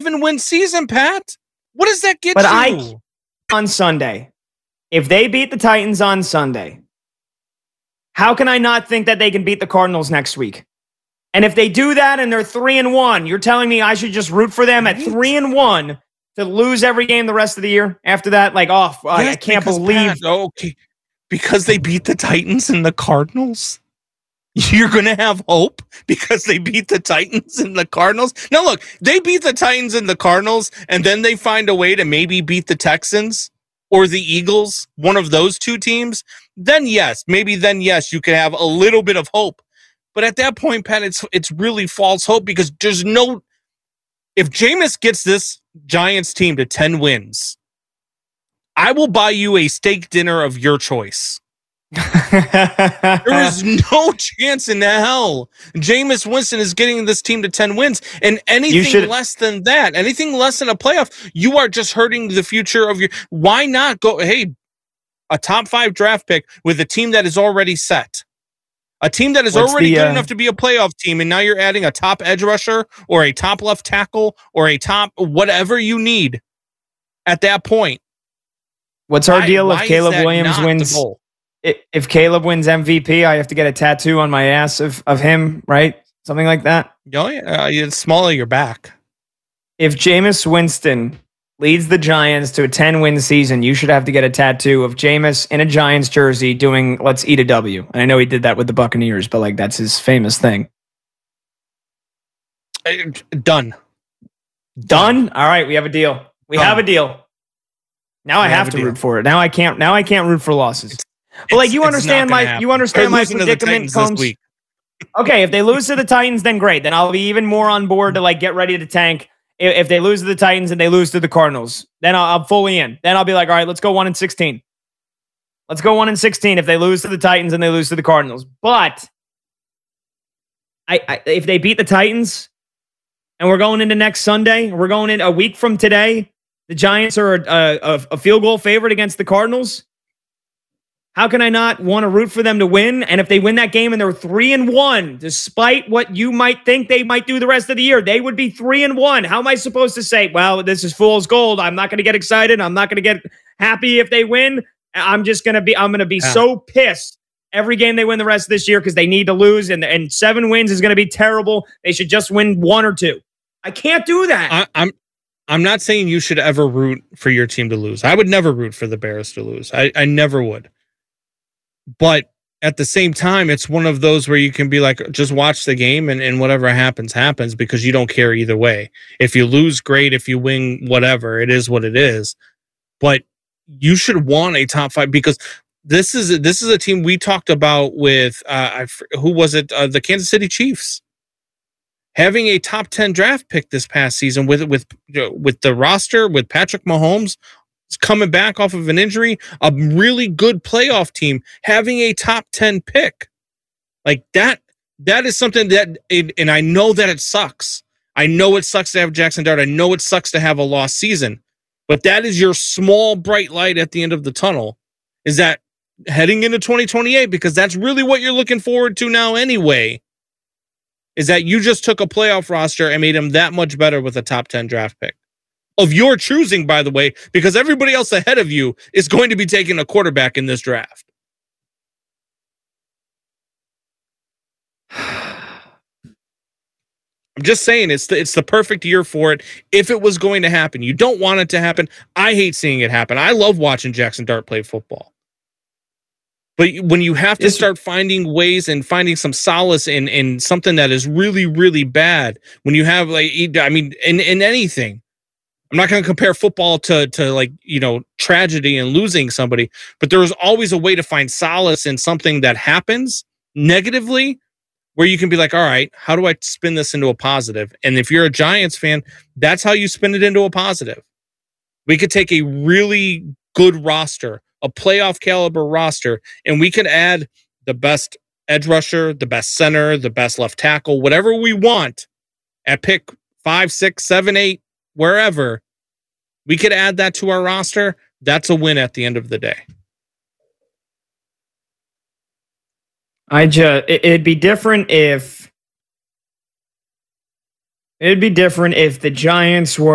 7-win season, Pat. What does that get you? On Sunday, if they beat the Titans on Sunday, how can I not think that they can beat the Cardinals next week? And if they do that and they're 3-1, you're telling me I should just root for them at 3-1 to lose every game the rest of the year after that? Like, I can't believe. Pat, okay, because they beat the Titans and the Cardinals? You're going to have hope because they beat the Titans and the Cardinals? Now, look, they beat the Titans and the Cardinals, and then they find a way to maybe beat the Texans or the Eagles, one of those two teams. Then yes, you can have a little bit of hope. But at that point, Pat, it's really false hope because there's no... If Jameis gets this Giants team to 10 wins, I will buy you a steak dinner of your choice. There is no chance in hell Jameis Winston is getting this team to 10 wins. And anything less than that, anything less than a playoff, you are just hurting the future of your... Why not go, hey, a top 5 draft pick with a team that is already set? A team that is already good enough to be a playoff team, and now you're adding a top edge rusher or a top left tackle or a top whatever you need at that point. What's our deal if Caleb Williams wins? If Caleb wins MVP, I have to get a tattoo on my ass of him, right? Something like that. Oh, yeah. It's small of your back. If Jameis Winston leads the Giants to a 10-win season, you should have to get a tattoo of Jameis in a Giants jersey doing "Let's Eat a W." And I know he did that with the Buccaneers, but like that's his famous thing. Done. All right, we have a deal. We have a deal. Now I have to root for it. Now I can't root for losses. But like you understand my predicament, Combs. Okay, if they lose to the Titans, then great. Then I'll be even more on board to like get ready to tank. If they lose to the Titans and they lose to the Cardinals, then I'm fully in. Then I'll be like, all right, let's go 1-16. Let's go 1-16 if they lose to the Titans and they lose to the Cardinals. But if they beat the Titans and we're going into next Sunday, we're going in a week from today, the Giants are a field goal favorite against the Cardinals. How can I not want to root for them to win? And if they win that game and they're 3-1, despite what you might think they might do the rest of the year, they would be 3-1. How am I supposed to say, well, this is fool's gold. I'm not going to get excited. I'm not going to get happy if they win. I'm going to be so pissed every game they win the rest of this year because they need to lose. And 7 wins is going to be terrible. They should just win 1 or 2. I can't do that. I'm not saying you should ever root for your team to lose. I would never root for the Bears to lose. I never would. But at the same time, it's one of those where you can be like, just watch the game and whatever happens, happens because you don't care either way. If you lose, great. If you win, whatever. It is what it is. But you should want a top 5 because this is a team we talked about with, who was it? The Kansas City Chiefs. Having a top 10 draft pick this past season with the roster, with Patrick Mahomes, coming back off of an injury, a really good playoff team having a top 10 pick like that is something that and I know that it sucks. I know it sucks to have Jackson Dart. I know it sucks to have a lost season, but that is your small bright light at the end of the tunnel, is that heading into 2028, because that's really what you're looking forward to now anyway, is that you just took a playoff roster and made them that much better with a top 10 draft pick. Of your choosing, by the way, because everybody else ahead of you is going to be taking a quarterback in this draft. I'm just saying it's the perfect year for it if it was going to happen. You don't want it to happen. I hate seeing it happen. I love watching Jackson Dart play football. But when you have to start finding ways and finding some solace in something that is really, really bad, when you have in anything, I'm not going to compare football to tragedy and losing somebody, but there is always a way to find solace in something that happens negatively where you can be like, all right, how do I spin this into a positive? And if you're a Giants fan, that's how you spin it into a positive. We could take a really good roster, a playoff caliber roster, and we could add the best edge rusher, the best center, the best left tackle, whatever we want at pick 5, 6, 7, 8, wherever. We could add that to our roster. That's a win at the end of the day. It'd be different if the Giants were